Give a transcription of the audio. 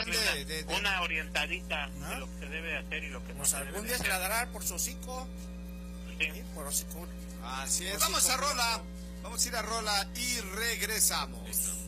una orientadita de lo que se debe hacer y lo que no se debe algún día se la dará por su hocico. Sí. Por hocico. Así es. Vamos a rola. Vamos a ir a rola y regresamos.